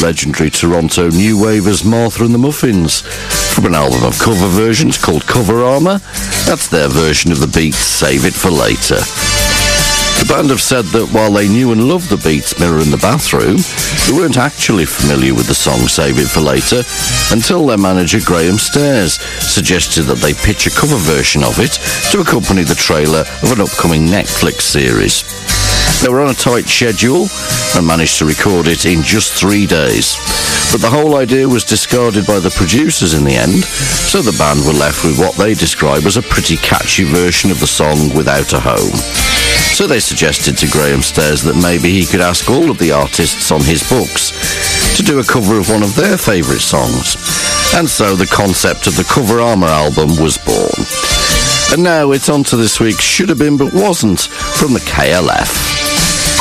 legendary Toronto new wavers Martha and the Muffins from an album of cover versions called Cover Armour. That's their version of the Beats' Save It For Later. The band have said that while they knew and loved the Beats' Mirror in the Bathroom, they weren't actually familiar with the song Save It For Later until their manager Graham Stairs suggested that they pitch a cover version of it to accompany the trailer of an upcoming Netflix series. They were on a tight schedule and managed to record it in just 3 days. But the whole idea was discarded by the producers in the end, so the band were left with what they describe as a pretty catchy version of the song Without a Home. So they suggested to Graham Stairs that maybe he could ask all of the artists on his books to do a cover of one of their favourite songs. And so the concept of the Cover Armour album was born. And now it's on to this week's Should Have Been But Wasn't from the KLF.